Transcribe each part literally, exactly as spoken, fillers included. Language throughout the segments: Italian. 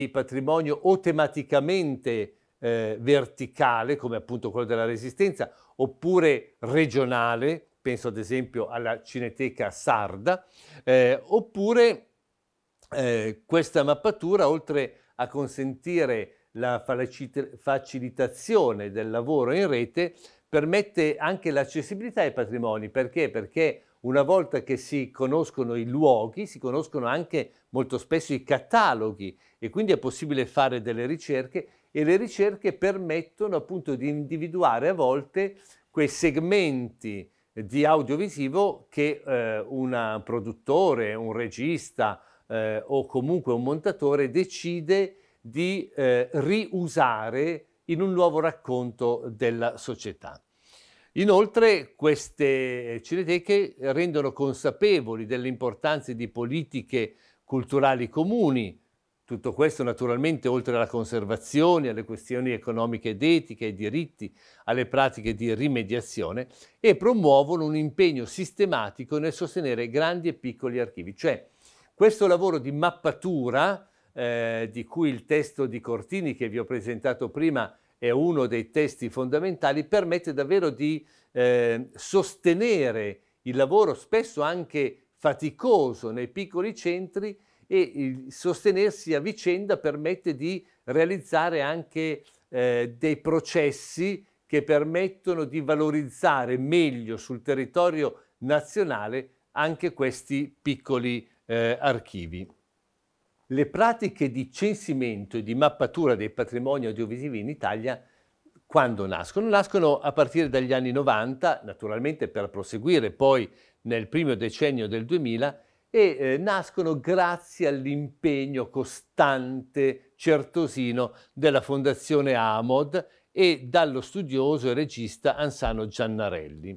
patrimonio o tematicamente eh, verticale, come appunto quello della Resistenza, oppure regionale, penso ad esempio alla Cineteca Sarda, eh, oppure eh, questa mappatura, oltre a consentire la facilitazione del lavoro in rete, permette anche l'accessibilità ai patrimoni. Perché? Perché una volta che si conoscono i luoghi, si conoscono anche molto spesso i cataloghi e quindi è possibile fare delle ricerche e le ricerche permettono appunto di individuare a volte quei segmenti di audiovisivo che eh, un produttore, un regista eh, o comunque un montatore decide di eh, riusare in un nuovo racconto della società. Inoltre queste cineteche rendono consapevoli dell'importanza di politiche culturali comuni. Tutto questo naturalmente oltre alla conservazione, alle questioni economiche ed etiche, ai diritti, alle pratiche di rimediazione e promuovono un impegno sistematico nel sostenere grandi e piccoli archivi. Cioè questo lavoro di mappatura, eh, di cui il testo di Cortini che vi ho presentato prima è uno dei testi fondamentali, permette davvero di eh, sostenere il lavoro spesso anche faticoso nei piccoli centri e il sostenersi a vicenda permette di realizzare anche eh, dei processi che permettono di valorizzare meglio sul territorio nazionale anche questi piccoli eh, archivi. Le pratiche di censimento e di mappatura dei patrimoni audiovisivi in Italia quando nascono? Nascono a partire dagli anni novanta, naturalmente per proseguire poi nel primo decennio del duemila, e eh, nascono grazie all'impegno costante, certosino, della Fondazione AMOD e dallo studioso e regista Ansano Giannarelli.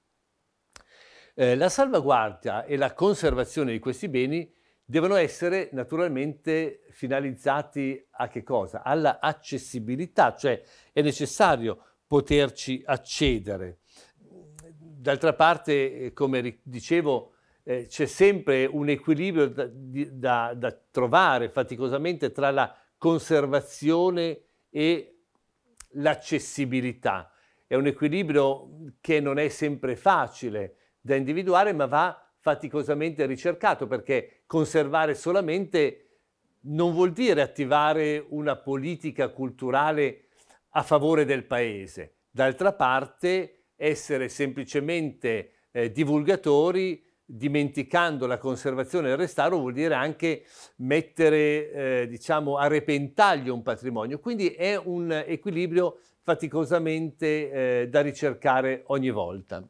Eh, la salvaguardia e la conservazione di questi beni devono essere naturalmente finalizzati a che cosa? Alla accessibilità, cioè è necessario poterci accedere. D'altra parte, come dicevo, eh, c'è sempre un equilibrio da, da, da trovare faticosamente tra la conservazione e l'accessibilità. È un equilibrio che non è sempre facile da individuare, ma va faticosamente ricercato, perché conservare solamente non vuol dire attivare una politica culturale a favore del paese. D'altra parte, essere semplicemente eh, divulgatori, dimenticando la conservazione e il restauro, vuol dire anche mettere eh, diciamo, a repentaglio un patrimonio. Quindi è un equilibrio faticosamente eh, da ricercare ogni volta.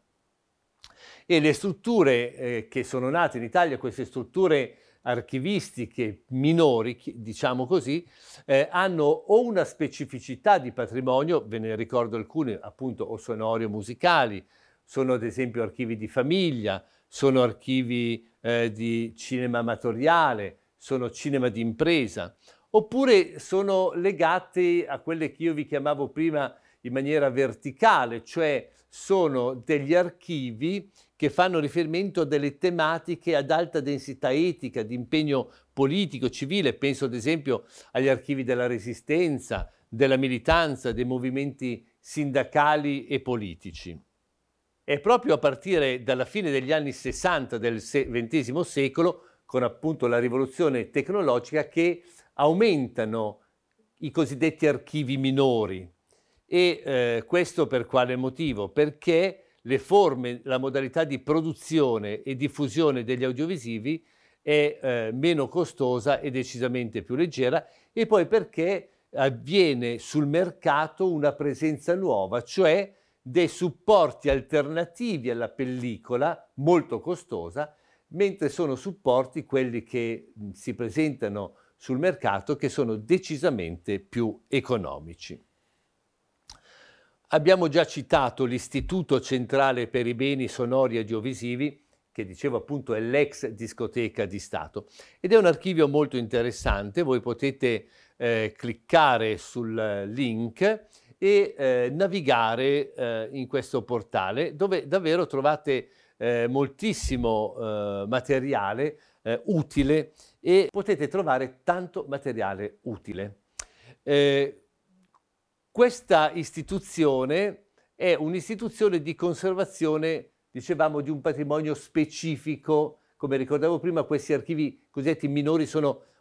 E le strutture eh, che sono nate in Italia, queste strutture archivistiche minori, diciamo così, eh, hanno o una specificità di patrimonio, ve ne ricordo alcune, appunto, o sonori o musicali, sono ad esempio archivi di famiglia, sono archivi eh, di cinema amatoriale, sono cinema di impresa, oppure sono legati a quelle che io vi chiamavo prima in maniera verticale, cioè sono degli archivi che fanno riferimento a delle tematiche ad alta densità etica, di impegno politico, civile. Penso ad esempio agli archivi della Resistenza, della militanza, dei movimenti sindacali e politici. È proprio a partire dalla fine degli anni sessanta del ventesimo secolo, con appunto la rivoluzione tecnologica, che aumentano i cosiddetti archivi minori. E eh, questo per quale motivo? Perché le forme, la modalità di produzione e diffusione degli audiovisivi è eh, meno costosa e decisamente più leggera, e poi perché avviene sul mercato una presenza nuova, cioè dei supporti alternativi alla pellicola, molto costosa, mentre sono supporti quelli che mh, si presentano sul mercato che sono decisamente più economici. Abbiamo già citato l'Istituto Centrale per i Beni Sonori e Audiovisivi, che dicevo appunto è l'ex discoteca di Stato, ed è un archivio molto interessante. Voi potete eh, cliccare sul link e eh, navigare eh, in questo portale, dove davvero trovate eh, moltissimo eh, materiale eh, utile e potete trovare tanto materiale utile. Eh, questa istituzione è un'istituzione di conservazione, dicevamo, di un patrimonio specifico. Come ricordavo prima, questi archivi cosiddetti minori sono